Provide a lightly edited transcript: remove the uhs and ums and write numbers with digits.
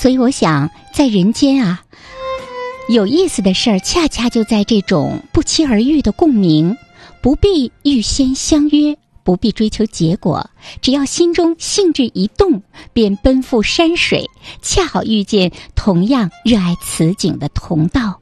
所以我想，在人间啊，有意思的事儿，恰恰就在这种不期而遇的共鸣，不必预先相约，不必追求结果，只要心中兴致一动，便奔赴山水，恰好遇见同样热爱此景的同道。